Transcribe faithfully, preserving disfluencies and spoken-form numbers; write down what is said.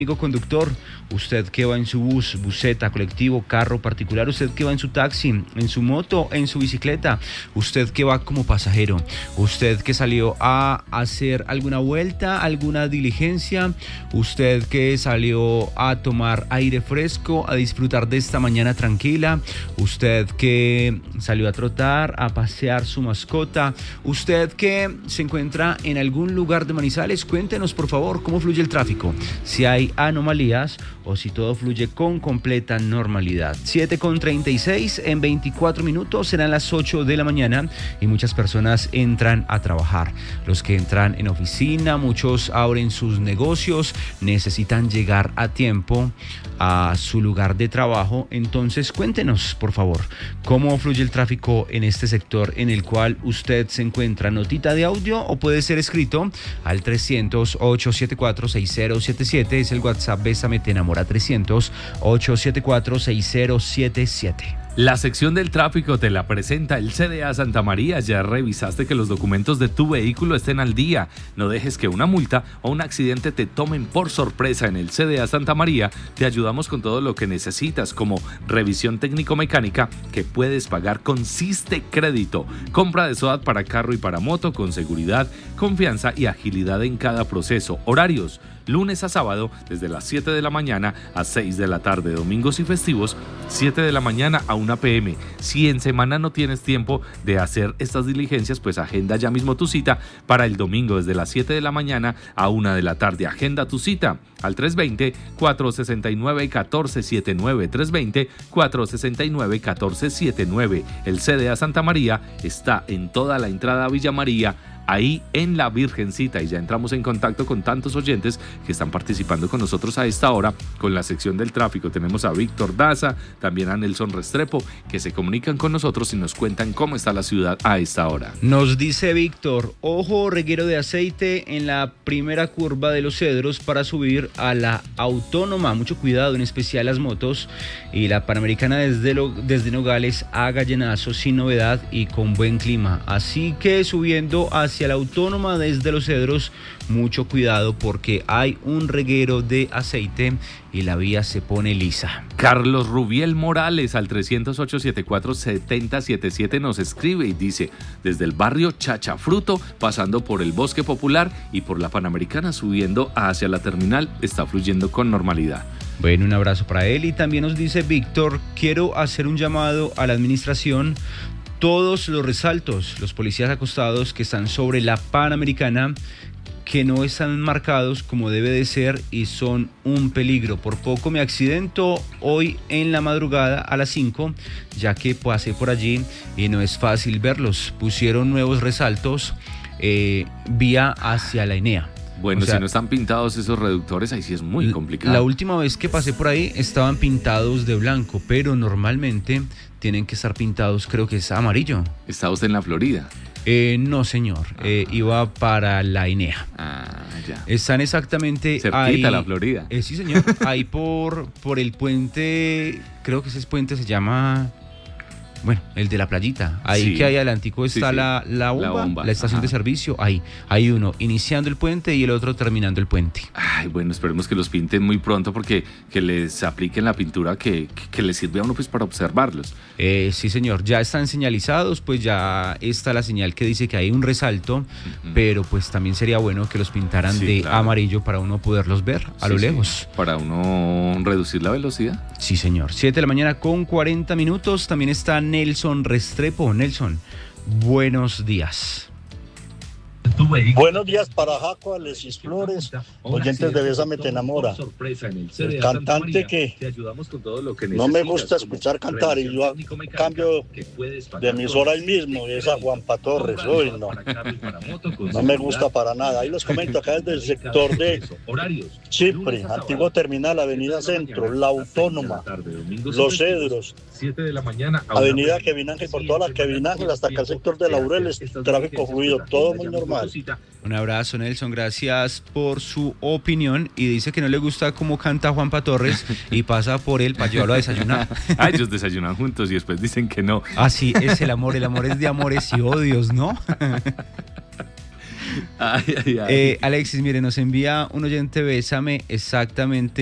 Amigo conductor, usted que va en su bus, buseta, colectivo, carro particular, usted que va en su taxi, en su moto, en su bicicleta, usted que va como pasajero, usted que salió a hacer alguna vuelta, alguna diligencia, usted que salió a tomar aire fresco, a disfrutar de esta mañana tranquila, usted que salió a trotar, a pasear su mascota, usted que se encuentra en algún lugar de Manizales, cuéntenos por favor cómo fluye el tráfico, si hay anomalías o si todo fluye con completa normalidad. siete con treinta y seis, en veinticuatro minutos serán las ocho de la mañana y muchas personas entran a trabajar. Los que entran en oficina, muchos abren sus negocios, necesitan llegar a tiempo a su lugar de trabajo. Entonces cuéntenos por favor cómo fluye el tráfico en este sector en el cual usted se encuentra. Notita de audio o puede ser escrito al trescientos, ochocientos setenta y cuatro, sesenta setenta y siete, es el WhatsApp Bésame Te Enamora, trescientos, ochocientos setenta y cuatro, sesenta setenta y siete. La sección del tráfico te la presenta el C D A Santa María. Ya revisaste que los documentos de tu vehículo estén al día. No dejes que una multa o un accidente te tomen por sorpresa. En el C D A Santa María te ayudamos con todo lo que necesitas, como revisión técnico-mecánica que puedes pagar con Siste Crédito, compra de SOAT para carro y para moto con seguridad, confianza y agilidad en cada proceso. Horarios: lunes a sábado desde las siete de la mañana a seis de la tarde, domingos y festivos siete de la mañana a una pe eme. Si en semana no tienes tiempo de hacer estas diligencias, pues agenda ya mismo tu cita para el domingo desde las siete de la mañana a una de la tarde. Agenda tu cita al tres dos cero, cuatro seis nueve, uno cuatro siete nueve, tres dos cero, cuatro seis nueve, uno cuatro siete nueve. El C D A Santa María está en toda la entrada a Villa María, ahí en la Virgencita, y ya entramos en contacto con tantos oyentes que están participando con nosotros a esta hora con la sección del tráfico. Tenemos a Víctor Daza, también a Nelson Restrepo, que se comunican con nosotros y nos cuentan cómo está la ciudad a esta hora. Nos dice Víctor: ojo, reguero de aceite en la primera curva de Los Cedros para subir a la Autónoma, mucho cuidado, en especial las motos, y la Panamericana desde, lo, desde Nogales a Gallenazo sin novedad y con buen clima, así que subiendo hacia la Autónoma desde Los Cedros, mucho cuidado porque hay un reguero de aceite y la vía se pone lisa. Carlos Rubiel Morales al trescientos, ochocientos setenta y cuatro, setenta setenta y siete nos escribe y dice: desde el barrio Chachafruto, pasando por el Bosque Popular y por la Panamericana, subiendo hacia la terminal, está fluyendo con normalidad. Bueno, un abrazo para él. Y también nos dice Víctor: quiero hacer un llamado a la administración. Todos los resaltos, los policías acostados que están sobre la Panamericana, que no están marcados como debe de ser y son un peligro. Por poco me accidento hoy en la madrugada a las cinco, ya que pasé por allí y no es fácil verlos. Pusieron nuevos resaltos eh, vía hacia la Enea. Bueno, o sea, si no están pintados esos reductores, ahí sí es muy complicado. La última vez que pasé por ahí estaban pintados de blanco, pero normalmente tienen que estar pintados, creo que es amarillo. ¿Está usted en la Florida? Eh, no, señor. Ah. Eh, iba para la Enea. Ah, ya. Están exactamente cerquita ahí. la Florida. Eh, sí, señor. Ahí por, por el puente, creo que ese puente se llama... Bueno, el de la playita, ahí sí, que ahí adelantico está sí, sí. La, la, bomba, la bomba, la estación Ajá. de servicio, ahí hay uno iniciando el puente y el otro terminando el puente. Ay, bueno, esperemos que los pinten muy pronto porque que les apliquen la pintura que, que, que les sirve a uno pues para observarlos. Eh, sí, señor, ya están señalizados, pues ya está la señal que dice que hay un resalto, uh-huh. pero pues también sería bueno que los pintaran sí, de claro. amarillo para uno poderlos ver a sí, lo lejos. Sí. Para uno reducir la velocidad. Sí, señor. siete de la mañana con cuarenta minutos, también está Nelson Restrepo. Nelson, buenos días. Buenos días para Jaco, Alexis Flores, oyentes de Bésame Te Enamora. El cantante que no me gusta escuchar cantar y yo cambio de emisora ahí mismo, es a Juanpa Torres. Uy, no, no me gusta para nada. Ahí les comento acá desde el sector de Chipre, antiguo terminal, Avenida Centro, La Autónoma, Los Cedros, Avenida Kevin Ángel, por toda la Kevin Ángel hasta acá el sector de Laureles, tráfico fluido, todo muy normal. Un abrazo, Nelson, gracias por su opinión. Y dice que no le gusta cómo canta Juanpa Torres y pasa por él para llevarlo a desayunar. Ah, ellos desayunan juntos y después dicen que no. Ah, sí, es el amor, el amor es de amores y odios, ¿no? Ay, ay, ay. Eh, Alexis, mire, nos envía un oyente Bésame exactamente